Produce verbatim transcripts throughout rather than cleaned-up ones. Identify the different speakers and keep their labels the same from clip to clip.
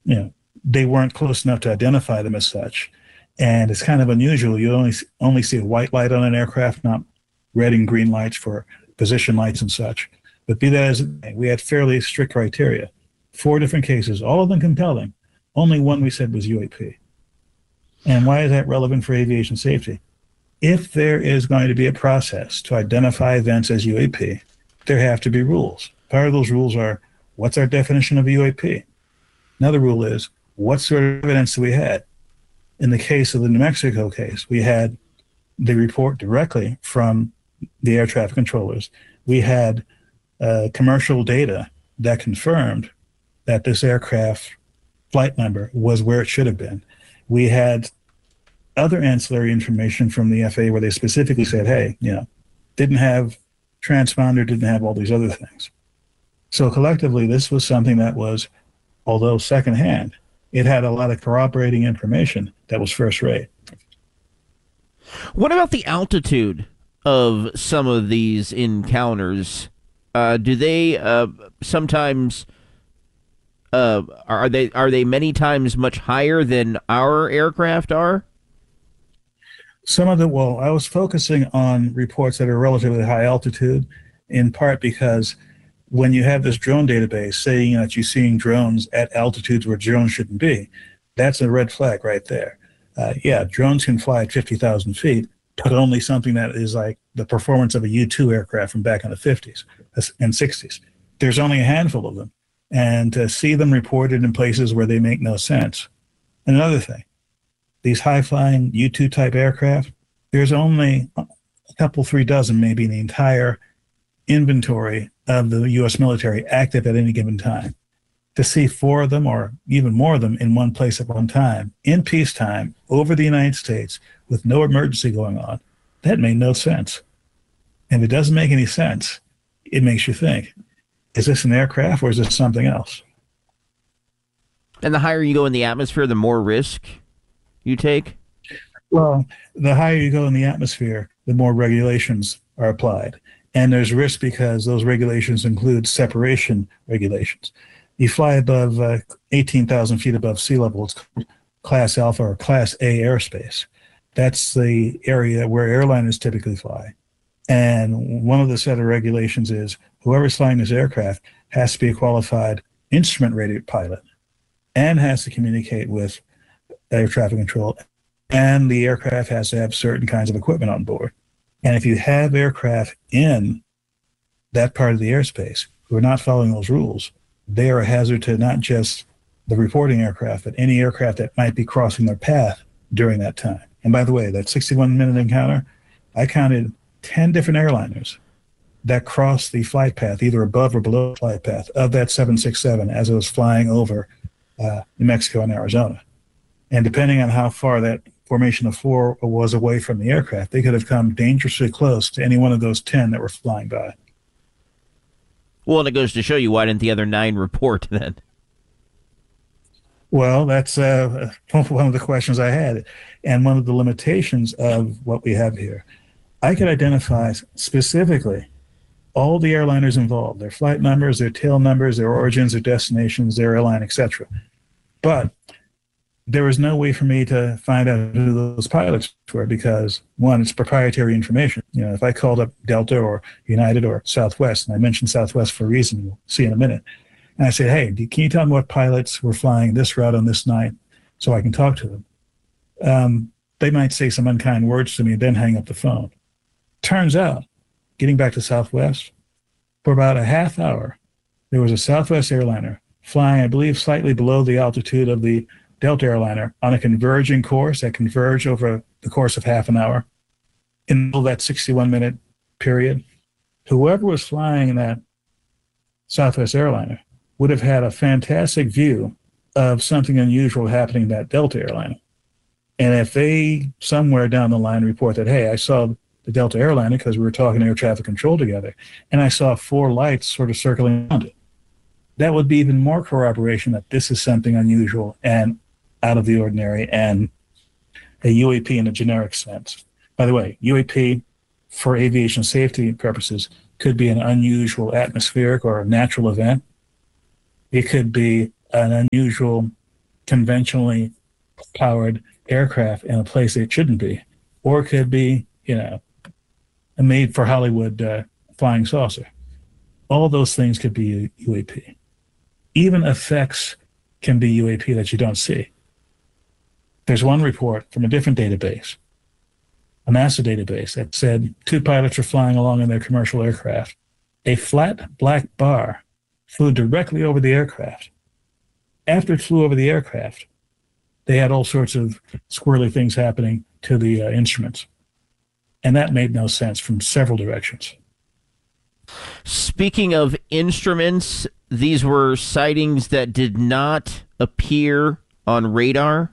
Speaker 1: you know, they weren't close enough to identify them as such. And it's kind of unusual. You only only see a white light on an aircraft, not red and green lights for position lights and such. But be that as it may, we had fairly strict criteria. Four different cases, all of them compelling. Only one we said was U A P. And why is that relevant for aviation safety? If there is going to be a process to identify events as U A P, there have to be rules. Part of those rules are, what's our definition of a U A P? Another rule is, what sort of evidence do we have? In the case of the New Mexico case, we had the report directly from the air traffic controllers. We had uh, commercial data that confirmed that this aircraft flight number was where it should have been. We had other ancillary information from the F A A where they specifically said, hey, you know, didn't have transponder, didn't have all these other things. So collectively, this was something that was, although secondhand, it had a lot of corroborating information that was first rate.
Speaker 2: What about the altitude of some of these encounters? Uh, do they uh, sometimes uh, are they are they many times much higher than our aircraft are?
Speaker 1: Some of the well, I was focusing on reports that are relatively high altitude, in part because when you have this drone database saying that you're seeing drones at altitudes where drones shouldn't be, that's a red flag right there. Uh, yeah, drones can fly at fifty thousand feet, but only something that is like the performance of a U two aircraft from back in the fifties and sixties. There's only a handful of them. And to see them reported in places where they make no sense. And another thing, these high-flying U two type aircraft, there's only a couple, three dozen maybe in the entire inventory of the U S military active at any given time. To see four of them or even more of them in one place at one time, in peacetime, over the United States, with no emergency going on, that made no sense. And if it doesn't make any sense, it makes you think, is this an aircraft or is this something else?
Speaker 2: And the higher you go in the atmosphere, the more risk you take?
Speaker 1: Well, the higher you go in the atmosphere, the more regulations are applied. And there's risk because those regulations include separation regulations. You fly above uh, eighteen thousand feet above sea level, it's called Class Alpha or Class A airspace. That's the area where airliners typically fly. And one of the set of regulations is whoever's flying this aircraft has to be a qualified instrument-rated pilot and has to communicate with air traffic control, and the aircraft has to have certain kinds of equipment on board. And if you have aircraft in that part of the airspace who are not following those rules, they are a hazard to not just the reporting aircraft, but any aircraft that might be crossing their path during that time. And by the way, that sixty-one minute encounter, I counted ten different airliners that crossed the flight path, either above or below the flight path of that seven sixty-seven as it was flying over uh, New Mexico and Arizona. And depending on how far that formation of four was away from the aircraft, they could have come dangerously close to any one of those ten that were flying by.
Speaker 2: Well, and it goes to show you, why didn't the other nine report then?
Speaker 1: Well, that's uh, one of the questions I had, and one of the limitations of what we have here. I could identify specifically all the airliners involved, their flight numbers, their tail numbers, their origins, their destinations, their airline, et cetera. But there was no way for me to find out who those pilots were because, one, it's proprietary information. You know, if I called up Delta or United or Southwest, and I mentioned Southwest for a reason, we'll see in a minute, and I said, hey, can you tell me what pilots were flying this route on this night so I can talk to them? Um, they might say some unkind words to me and then hang up the phone. Turns out, getting back to Southwest, for about a half hour, there was a Southwest airliner flying, I believe, slightly below the altitude of the Delta airliner on a converging course that converged over the course of half an hour in that sixty-one minute period. Whoever was flying that Southwest airliner would have had a fantastic view of something unusual happening in that Delta airliner. And if they somewhere down the line report that, hey, I saw the Delta airliner because we were talking air traffic control together, and I saw four lights sort of circling around it, that would be even more corroboration that this is something unusual and out of the ordinary and a U A P in a generic sense. By the way, U A P for aviation safety purposes could be an unusual atmospheric or a natural event. It could be an unusual conventionally powered aircraft in a place it shouldn't be, or it could be, you know, a made for Hollywood uh, flying saucer. All those things could be U A P. Even effects can be U A P that you don't see. There's one report from a different database, a NASA database, that said two pilots were flying along in their commercial aircraft. A flat black bar flew directly over the aircraft. After it flew over the aircraft, they had all sorts of squirrely things happening to the uh, instruments. And that made no sense from several directions.
Speaker 2: Speaking of instruments, these were sightings that did not appear on radar?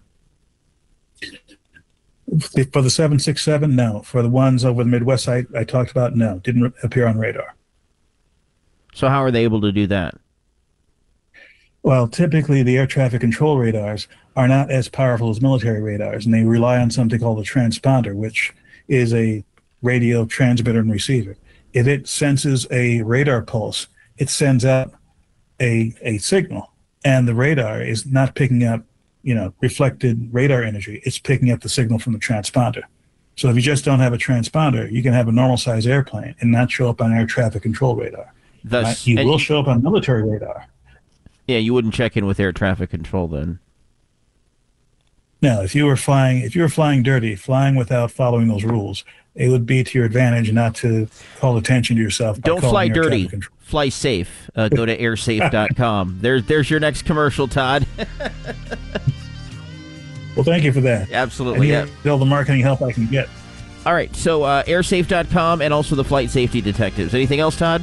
Speaker 1: For the seven six seven, no. For the ones over the Midwest I, I talked about, no. Didn't appear on radar.
Speaker 2: So how are they able to do that?
Speaker 1: Well, typically the air traffic control radars are not as powerful as military radars, and they rely on something called a transponder, which is a radio transmitter and receiver. If it senses a radar pulse, it sends out a a signal, and the radar is not picking up, you know, reflected radar energy. It's picking up the signal from the transponder. So if you just don't have a transponder, you can have a normal size airplane and not show up on air traffic control radar.
Speaker 2: Thus,
Speaker 1: right? You will show up on military radar.
Speaker 2: Yeah, you wouldn't check in with air traffic control then.
Speaker 1: No, if you were flying, if you were flying dirty, flying without following those rules, it would be to your advantage not to call attention to yourself.
Speaker 2: Don't fly dirty. Fly safe. Uh, go to air safe dot com. There's there's your next commercial, Todd.
Speaker 1: Well, thank you for that.
Speaker 2: Absolutely.
Speaker 1: I need
Speaker 2: yeah.
Speaker 1: all the marketing help I can get.
Speaker 2: All right. So uh, air safe dot com and also the Flight Safety Detectives. Anything else, Todd?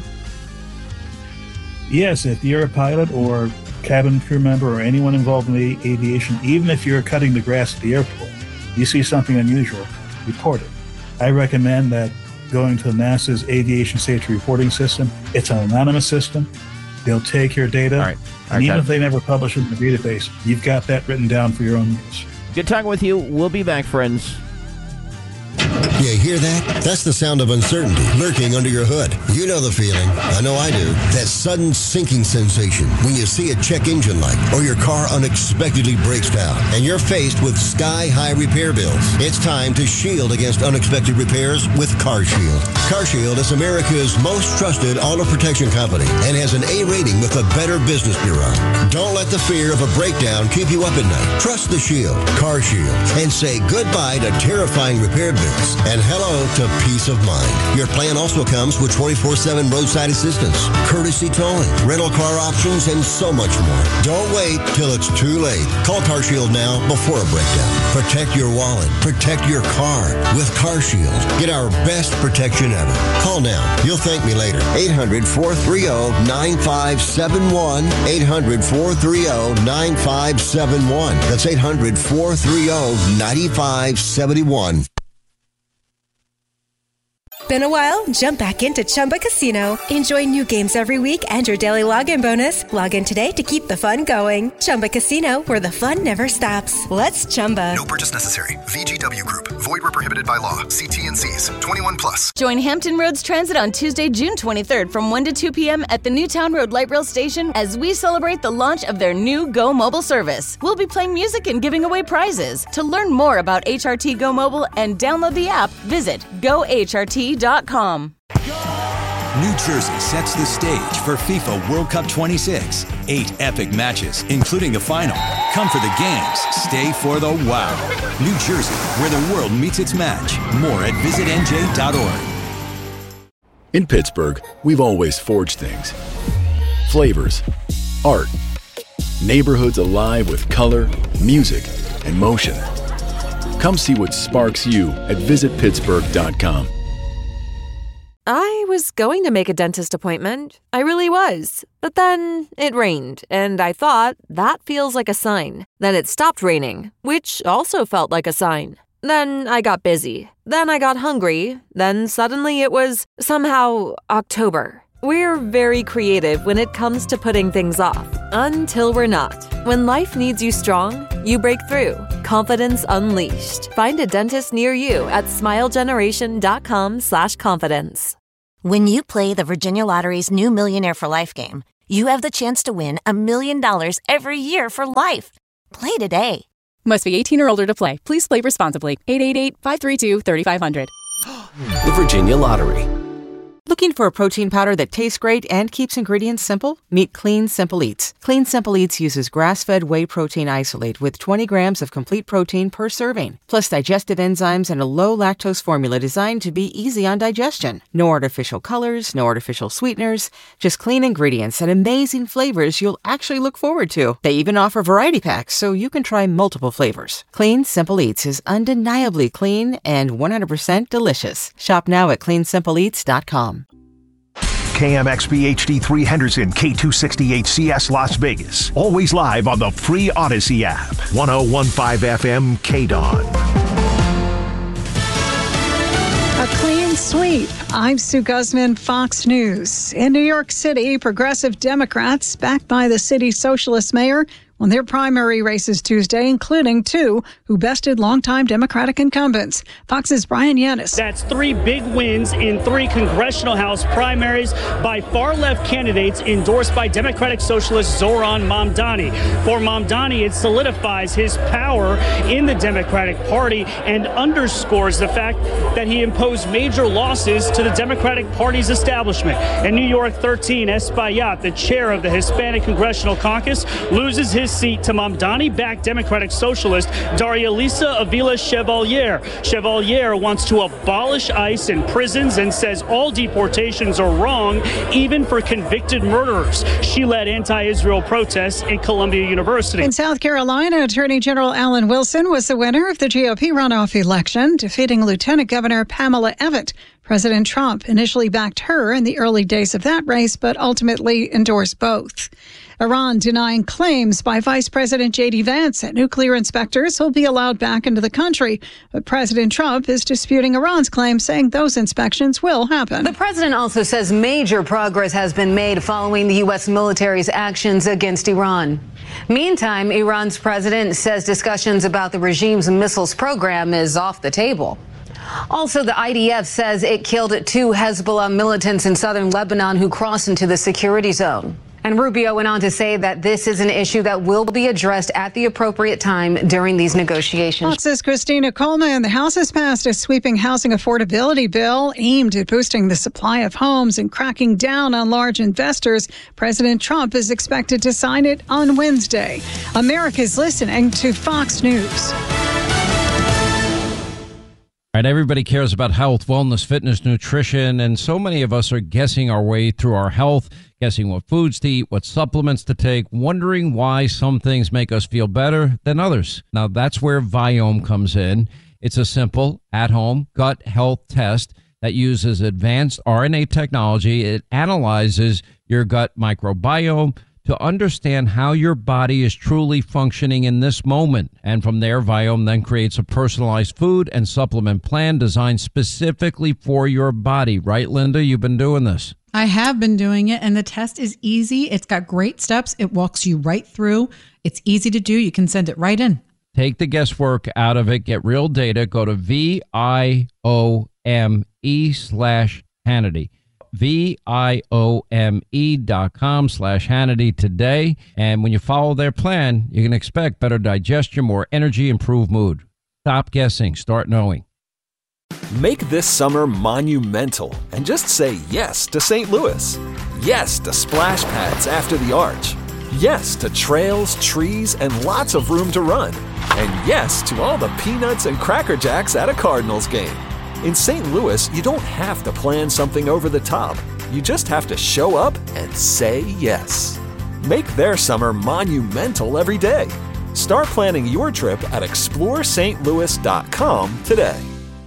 Speaker 1: Yes, if you're a pilot or cabin crew member or anyone involved in the aviation, even if you're cutting the grass at the airport, you see something unusual, report it. I recommend that going to NASA's Aviation Safety Reporting System. It's an anonymous system. They'll take your data,
Speaker 2: All right. All
Speaker 1: and
Speaker 2: right,
Speaker 1: even
Speaker 2: Todd.
Speaker 1: if they never publish it in the database, you've got that written down for your own use.
Speaker 2: Good talking with you. We'll be back, friends.
Speaker 3: You hear that? That's the sound of uncertainty lurking under your hood. You know the feeling. I know I do. That sudden sinking sensation when you see a check engine light or your car unexpectedly breaks down and you're faced with sky-high repair bills. It's time to shield against unexpected repairs with CarShield. CarShield is America's most trusted auto protection company and has an A rating with the Better Business Bureau. Don't let the fear of a breakdown keep you up at night. Trust the Shield, CarShield, and say goodbye to terrifying repair bills and hello to peace of mind. Your plan also comes with twenty-four seven roadside assistance, courtesy towing, rental car options, and so much more. Don't wait till it's too late. Call CarShield now before a breakdown. Protect your wallet. Protect your car with CarShield. Get our best protection ever. Call now. You'll thank me later. eight hundred, four three zero, nine five seven one. eight hundred, four three zero, nine five seven one. That's eight hundred, four three zero, nine five seven one.
Speaker 4: Been a while? Jump back into Chumba Casino. Enjoy new games every week and your daily login bonus. Log in today to keep the fun going. Chumba Casino, where the fun never stops. Let's Chumba.
Speaker 5: No purchase necessary. V G W Group. Void where prohibited by law. See T N Cs. twenty-one plus.
Speaker 6: Join Hampton Roads Transit on Tuesday, June twenty-third from one to two p.m. at the Newtown Road Light Rail Station as we celebrate the launch of their new Go Mobile service. We'll be playing music and giving away prizes. To learn more about H R T Go Mobile and download the app, visit go H R T dot com.
Speaker 7: New Jersey sets the stage for FIFA World Cup twenty-six. Eight epic matches, including a final. Come for the games, stay for the wow. New Jersey, where the world meets its match. More at visit N J dot org.
Speaker 8: In Pittsburgh, we've always forged things. Flavors, art, neighborhoods alive with color, music, and motion. Come see what sparks you at visit pittsburgh dot com.
Speaker 9: I was going to make a dentist appointment. I really was. But then it rained, and I thought, that feels like a sign. Then it stopped raining, which also felt like a sign. Then I got busy. Then I got hungry. Then suddenly it was somehow October. We're very creative when it comes to putting things off. Until we're not. When life needs you strong, you break through. Confidence unleashed. Find a dentist near you at smilegeneration.com slash confidence.
Speaker 10: When you play the Virginia Lottery's new Millionaire for Life game, you have the chance to win a million dollars every year for life. Play today.
Speaker 11: Must be eighteen or older to play. Please play responsibly. eight eight eight, five three two, three five zero zero.
Speaker 12: The Virginia Lottery.
Speaker 13: Looking for a protein powder that tastes great and keeps ingredients simple? Meet Clean Simple Eats. Clean Simple Eats uses grass-fed whey protein isolate with twenty grams of complete protein per serving, plus digestive enzymes and a low-lactose formula designed to be easy on digestion. No artificial colors, no artificial sweeteners, just clean ingredients and amazing flavors you'll actually look forward to. They even offer variety packs so you can try multiple flavors. Clean Simple Eats is undeniably clean and one hundred percent delicious. Shop now at clean simple eats dot com.
Speaker 14: K M X P H D three Henderson, K two sixty-eight C S Las Vegas. Always live on the free Odyssey app. one oh one point five F M K D O N.
Speaker 15: A clean sweep. I'm Sue Guzman, Fox News. In New York City, progressive Democrats, backed by the city's socialist mayor, won their primary races Tuesday, including two who bested longtime Democratic incumbents. Fox's Brian Yanis.
Speaker 16: That's three big wins in three congressional House primaries by far-left candidates endorsed by Democratic Socialist Zohran Mamdani. For Mamdani, it solidifies his power in the Democratic Party and underscores the fact that he imposed major losses to the Democratic Party's establishment. In New York thirteen, Espaillat, the chair of the Hispanic Congressional Caucus, loses his seat to Mamdani-backed Democratic Socialist Daria Lisa Avila Chevalier. Chevalier wants to abolish ICE in prisons and says all deportations are wrong, even for convicted murderers. She led anti-Israel protests in Columbia University.
Speaker 15: In South Carolina, Attorney General Alan Wilson was the winner of the G O P runoff election, defeating Lieutenant Governor Pamela Evett. President Trump initially backed her in the early days of that race, but ultimately endorsed both. Iran denying claims by Vice President J D Vance that nuclear inspectors will be allowed back into the country. But President Trump is disputing Iran's claim, saying those inspections will happen.
Speaker 17: The president also says major progress has been made following the U S military's actions against Iran. Meantime, Iran's president says discussions about the regime's missiles program is off the table. Also, the I D F says it killed two Hezbollah militants in southern Lebanon who crossed into the security zone. And Rubio went on to say that this is an issue that will be addressed at the appropriate time during these negotiations.
Speaker 15: Fox's Christina Coleman. The House has passed a sweeping housing affordability bill aimed at boosting the supply of homes and cracking down on large investors. President Trump is expected to sign it on Wednesday. America's listening to Fox News.
Speaker 18: All right, everybody cares about health, wellness, fitness, nutrition, and so many of us are guessing our way through our health, guessing what foods to eat, what supplements to take, wondering why some things make us feel better than others. Now, that's where Viome comes in. It's a simple, at-home gut health test that uses advanced R N A technology. It analyzes your gut microbiome to understand how your body is truly functioning in this moment. And from there, Viome then creates a personalized food and supplement plan designed specifically for your body. Right, Linda? You've been doing this.
Speaker 19: I have been doing it, and the test is easy. It's got great steps. It walks you right through. It's easy to do. You can send it right in.
Speaker 18: Take the guesswork out of it. Get real data. Go to V I O M E slash Hannity. V I O M E dot com slash Hannity today. And when you follow their plan, you can expect better digestion, more energy, improved mood. Stop guessing. Start knowing.
Speaker 20: Make this summer monumental and just say yes to Saint Louis. Yes to splash pads after the arch. Yes to trails, trees, and lots of room to run. And yes to all the peanuts and Cracker Jacks at a Cardinals game. In Saint Louis, you don't have to plan something over the top. You just have to show up and say yes. Make their summer monumental every day. Start planning your trip at explore st louis dot com today.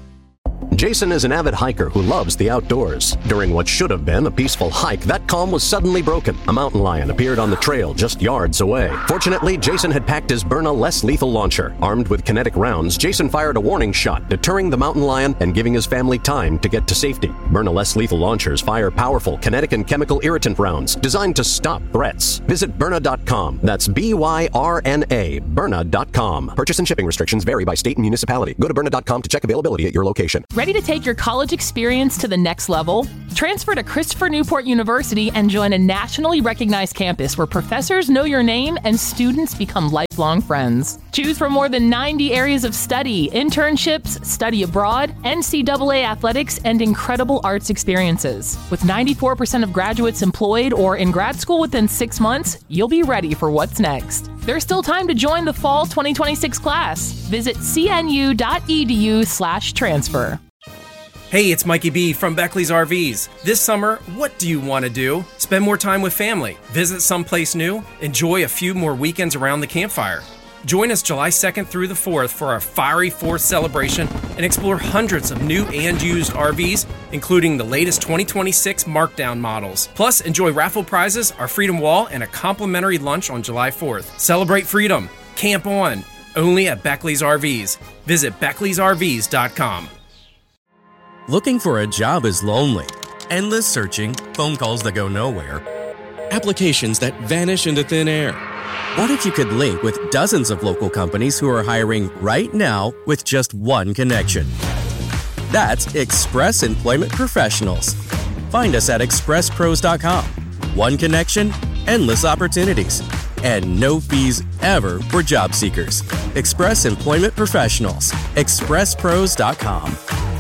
Speaker 21: Jason is an avid hiker who loves the outdoors. During what should have been a peaceful hike, that calm was suddenly broken. A mountain lion appeared on the trail just yards away. Fortunately, Jason had packed his Byrna less lethal launcher. Armed with kinetic rounds, Jason fired a warning shot, deterring the mountain lion and giving his family time to get to safety. Byrna less lethal launchers fire powerful kinetic and chemical irritant rounds designed to stop threats. Visit Byrna dot com. That's B Y R N A, Byrna dot com. Purchase and shipping restrictions vary by state and municipality. Go to Byrna dot com to check availability at your location.
Speaker 22: Ready to take your college experience to the next level? Transfer to Christopher Newport University and join a nationally recognized campus where professors know your name and students become lifelong lifelong friends. Choose from more than ninety areas of study, internships, study abroad, N C double A athletics, and incredible arts experiences. With ninety-four percent of graduates employed or in grad school within six months, you'll be ready for what's next. There's still time to join the fall twenty twenty-six class. Visit cnu.edu slash transfer.
Speaker 1: Hey, it's Mikey B from Beckley's R Vs. This summer, what do you want to do? Spend more time with family, visit someplace new, enjoy a few more weekends around the campfire. Join us July second through the fourth for our Fiery Fourth celebration and explore hundreds of new and used R Vs, including the latest twenty twenty-six Markdown models. Plus, enjoy raffle prizes, our Freedom Wall, and a complimentary lunch on July fourth. Celebrate freedom. Camp on. Only at Beckley's R Vs. Visit Beckleys R Vs dot com.
Speaker 2: Looking for a job is lonely. Endless searching, phone calls that go nowhere, applications that vanish into thin air. What if you could link with dozens of local companies who are hiring right now with just one connection? That's Express Employment Professionals. Find us at express pros dot com. One connection, endless opportunities, and no fees ever for job seekers. Express Employment Professionals. express pros dot com.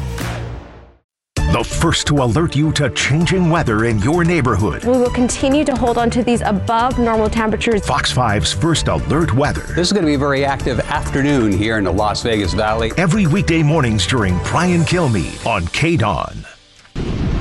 Speaker 14: The first to alert you to changing weather in your neighborhood.
Speaker 23: We will continue to hold on to these above normal temperatures.
Speaker 14: Fox five's First Alert Weather.
Speaker 24: This is going to be a very active afternoon here in the Las Vegas Valley.
Speaker 14: Every weekday mornings during Brian Kilmeade on K D O N.